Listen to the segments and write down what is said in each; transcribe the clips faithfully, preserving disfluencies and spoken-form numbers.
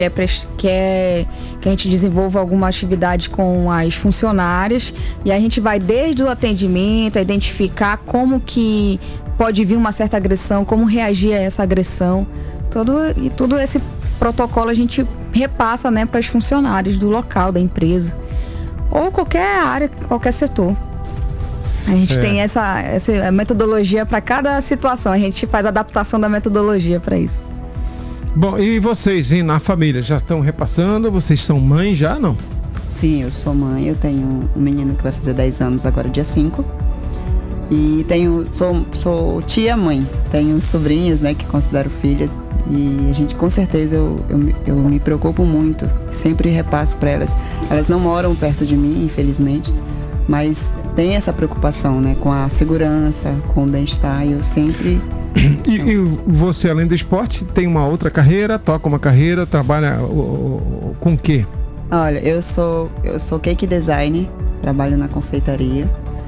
É, quer que a gente desenvolva alguma atividade com as funcionárias e a gente vai desde o atendimento, a identificar como que pode vir uma certa agressão, como reagir a essa agressão, todo, e todo esse protocolo a gente repassa, né, para os funcionários do local, da empresa, ou qualquer área, qualquer setor. A gente é. tem essa, essa metodologia para cada situação, a gente faz adaptação da metodologia para isso. Bom, e vocês, hein, na família, já estão repassando? Vocês são mães já, não? Sim, eu sou mãe, eu tenho um menino que vai fazer dez anos agora, dia cinco. E tenho, sou, sou tia-mãe, tenho sobrinhas, né, que considero filha. E a gente, com certeza, eu, eu, eu me preocupo muito, sempre repasso para elas. Elas não moram perto de mim, infelizmente, mas tem essa preocupação, né, com a segurança, com o bem-estar, e eu sempre... E, e você, além do esporte, tem uma outra carreira, toca uma carreira, trabalha o, o, com o quê? Olha, eu sou, eu sou cake designer, trabalho na confeitaria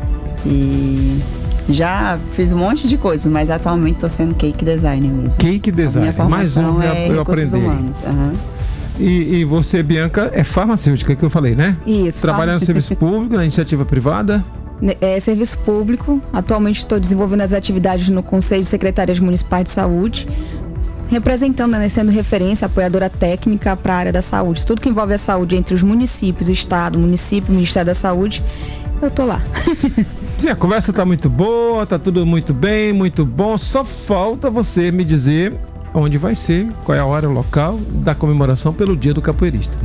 e já fiz um monte de coisas, mas atualmente estou sendo cake designer mesmo. Cake designer, mais um é eu aprendi. Uhum. E, e você, Bianca, é farmacêutica, que eu falei, né? Isso. Trabalha no serviço público, na iniciativa privada? É, serviço público. Atualmente estou desenvolvendo as atividades no Conselho de Secretarias Municipais de Saúde, representando, né, sendo referência, apoiadora técnica para a área da saúde. Tudo que envolve a saúde entre os municípios, o Estado, o município, o Ministério da Saúde, eu tô lá. Sim, a conversa tá muito boa, tá tudo muito bem, muito bom. Só falta você me dizer onde vai ser, qual é a hora, o local da comemoração pelo Dia do Capoeirista.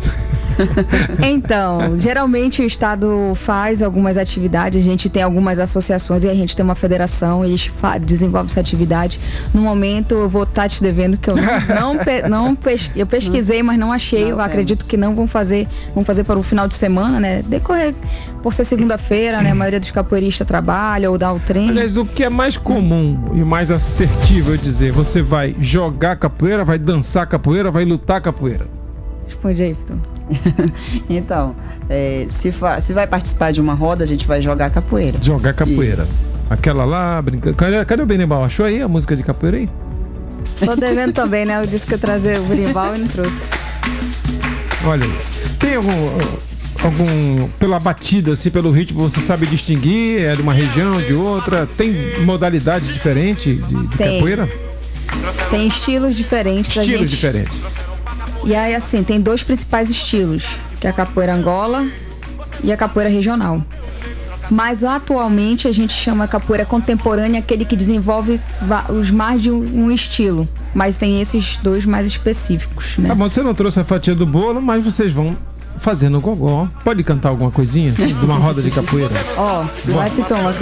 Então, geralmente o Estado faz algumas atividades, a gente tem algumas associações e a gente tem uma federação, eles desenvolvem essa atividade. No momento eu vou estar te devendo que eu não, não, não pes, eu pesquisei, mas não achei, não, eu acredito que não vão fazer, vão fazer para o final de semana, né? Decorrer, por ser segunda-feira, né? A maioria dos capoeiristas trabalha ou dá o treino. Aliás, o que é mais comum e mais assertivo, eu dizer, você vai jogar capoeira, vai dançar capoeira, vai lutar capoeira? Responde aí, Vitor. Então, é, se, fa- se vai participar de uma roda, a gente vai jogar capoeira. Jogar capoeira. Isso. Aquela lá, brincando. Cadê, cadê o Benimbal? Achou aí a música de capoeira aí? Tô devendo também, né? Eu disse que eu trazer o Benimbal e não trouxe. Olha, tem algum, algum... Pela batida, assim, pelo ritmo, você sabe distinguir? É de uma região, de outra? Tem modalidade diferente de, de tem. capoeira? Tem estilos diferentes. Estilos gente... diferentes. E aí, assim, tem dois principais estilos, que é a capoeira Angola e a capoeira regional. Mas atualmente a gente chama a capoeira contemporânea aquele que desenvolve os mais de um estilo. Mas tem esses dois mais específicos, né? Tá bom, você não trouxe a fatia do bolo, mas vocês vão fazendo gogó. Pode cantar alguma coisinha, assim, de uma roda de capoeira? Ó, oh, vai, Piton,